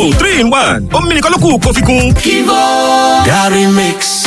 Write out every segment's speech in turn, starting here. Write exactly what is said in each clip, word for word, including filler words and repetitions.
Kivo three in one. Omi nìkan ló kù kó fi kún. Kivo Gary Mix.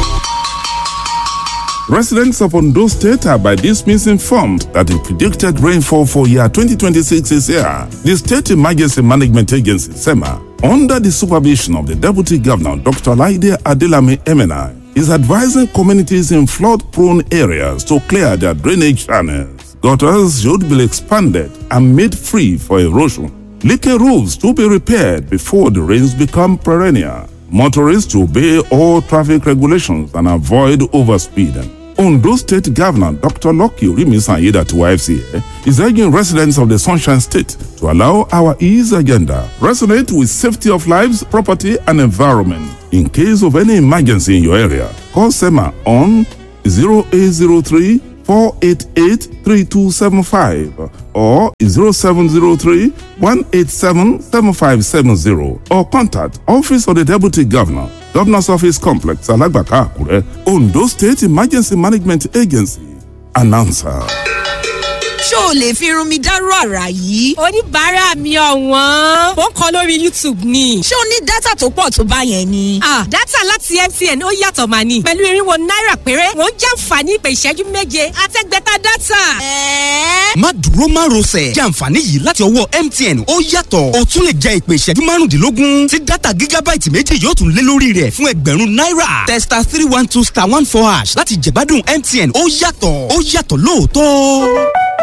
Residents of Ondo State are by this means informed that the predicted rainfall for year twenty twenty-six is here. The State Emergency Management Agency, SEMA, under the supervision of the Deputy Governor, Doctor Laide Adelame Emena, is advising communities in flood-prone areas to clear their drainage channels. Gutters should be expanded and made free for erosion. Leaking roofs to be repaired before the rains become perennial. Motorists to obey all traffic regulations and avoid overspeeding. Ondo State Governor Doctor Lucky Orimisan-Ayédàtiwa to Y F C A is urging residents of the Sunshine State to allow our ease agenda resonate with safety of lives, property, and environment. In case of any emergency in your area, call SEMA on zero eight zero three, four eight eight, three two seven five or zero seven zero three, one eight seven, seven five seven zero or contact Office of the Deputy Governor, Governor's Office Complex, Alagbaka, Akure, Ondo State Emergency Management Agency. Announcer. ṣó o lè fi irun mi dárú àrà yìí. oníbàárà mi ọ̀wọ́n ó ń kọ lórí YouTube ni. ṣé o ní dátà tó pọ̀ tó bá yẹn ni. ah dátà láti M T N ó yàtọ̀ mà ní. pẹ̀lú irinwó náírà péré wọ́n jàǹfààní ìpè ìṣẹ́jú méje àtẹ́gbẹ́ta dátà. ẹ̀ẹ́. má dúró má rọsẹ̀ jẹ́ àǹfààní yìí láti ọwọ́ M T N ó yàtọ̀. o tún lè jẹ ìpè ìṣẹ́jú márùndínlógún tí dátà gígábáìtì méjì yóò tún lé lórí rẹ̀ fún ẹgbẹ̀rún náírà. testa three one two star one four hash láti jẹ̀gbádùn M T N ó yàtọ̀ ó yàtọ̀ lóòótọ́.